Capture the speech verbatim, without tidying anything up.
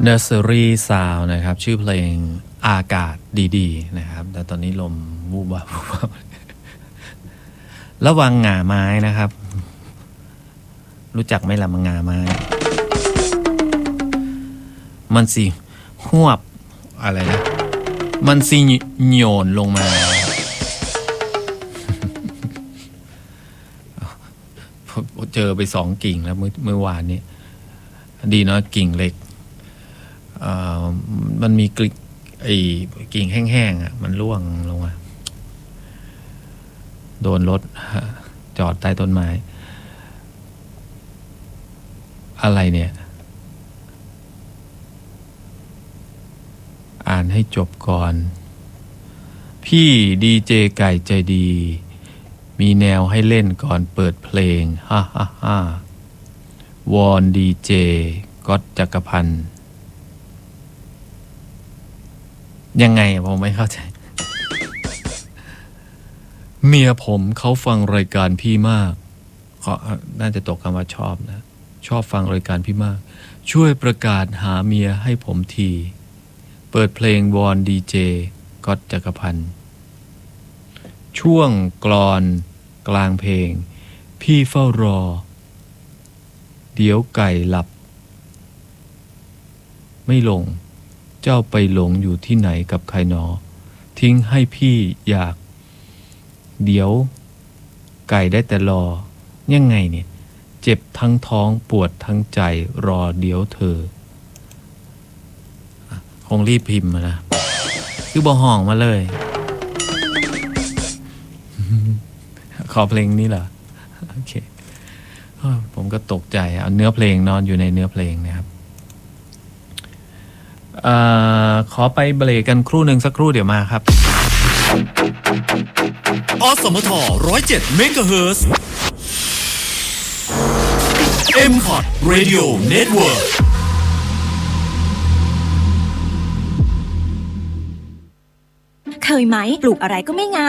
Nursery Sound นะครับชื่อเพลงอากาศดีๆนะครับแต่ตอนนี้ลมวูบวับวูบวับระวังหง่าไม้นะครับรู้จักไหมล่ะมันหง่าไม้มันสิหวบอะไรนะมันสิโยนลงมาเจอไปสองกิ่งแล้วเมื่อเมื่อวานนี้ดีเนาะกิ่งเล็กมันมีกิ่งไอ้กิ่งแห้งๆอ่ะมันร่วงลงมาโดนรถจอดใต้ต้นไม้อะไรเนี่ยอ่านให้จบก่อนพี่ดีเจไก่ใจดีมีแนวให้เล่นก่อนเปิดเพลงฮ่าฮ่าฮ่าวอนดีเจก๊อตจักรพันธ์ยังไงผมไม่เข้าใจเมียผมเขาฟังรายการพี่มากเขาน่าจะตกคำว่าชอบนะชอบฟังรายการพี่มากช่วยประกาศหาเมียให้ผมทีเปิดเพลงวอนดีเจก๊อตจักรพันธ์ช่วงกลอนกลางเพลงพี่เฝ้ารอเดี๋ยวไก่หลับไม่ลงเจ้าไปหลงอยู่ที่ไหนกับใครหนอทิ้งให้พี่อยากเดี๋ยวไก่ได้แต่รอยังไงเนี่ยเจ็บทั้งท้องปวดทั้งใจรอเดี๋ยวเธอคงรีบพิมพ์มานะคือบ่ห้องมาเลยขอเพลงนี้เหรอโอเคผมก็ตกใจเอาเนื้อเพลงนอนอยู่ในเนื้อเพลงนะครับอ, ขอไปเบรกกันครู่หนึ่งสักครู่เดี๋ยวมาครับอสมท หนึ่งศูนย์เจ็ด เมกะเฮิรตซ์ เอ็ม พอด Radio Network เคยไหมปลูกอะไรก็ไม่งาม